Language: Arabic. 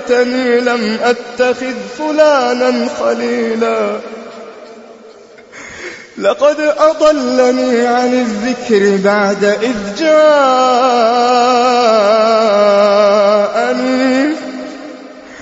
ليتني لم أتخذ فلانا خليلا لقد أضلني عن الذكر بعد إذ جاءني